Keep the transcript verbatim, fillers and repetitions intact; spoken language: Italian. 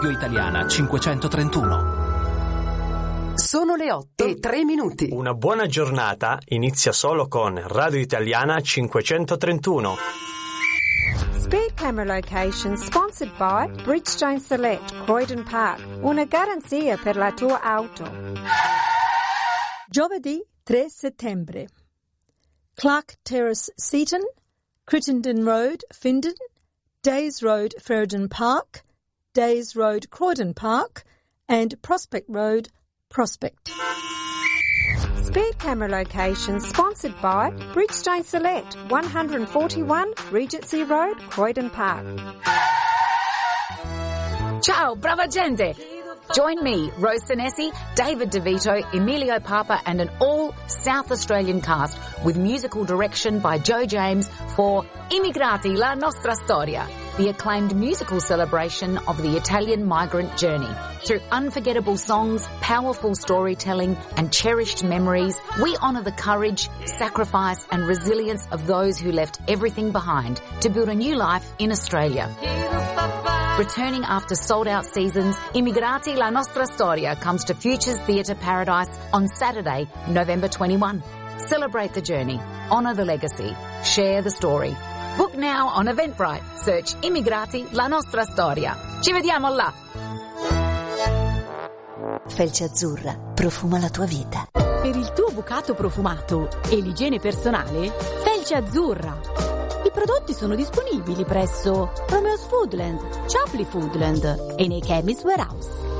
Radio Italiana cinquecentotrentuno. Sono le otto e tre minuti. Una buona giornata inizia solo con Radio Italiana cinquecentotrentuno. Speed camera location sponsored by Bridgestone Select, Croydon Park. Una garanzia per la tua auto. Giovedì tre settembre. Clark Terrace, Seaton, Crittenden Road, Findon, Days Road, Ferryden Park, Days Road, Croydon Park, and Prospect Road, Prospect. Speed camera location sponsored by Bridgestone Select, one forty-one Regency Road, Croydon Park. Ciao, brava gente! Join me, Rose Senesi, David DeVito, Emilio Papa and an all South Australian cast with musical direction by Joe James for Immigrati, la nostra storia, the acclaimed musical celebration of the Italian migrant journey. Through unforgettable songs, powerful storytelling and cherished memories, we honour the courage, sacrifice and resilience of those who left everything behind to build a new life in Australia. Returning after sold-out seasons, Immigrati La Nostra Storia comes to Futures Theatre Paradise on Saturday, November twenty-first. Celebrate the journey, honour the legacy, share the story. Book now on Eventbrite. Search Immigrati La Nostra Storia. Ci vediamo là! Felce Azzurra profuma la tua vita. Per il tuo bucato profumato e l'igiene personale, Felce Azzurra. I prodotti sono disponibili presso Romeo's Foodland, Chapley Foodland e nei Chemist Warehouse.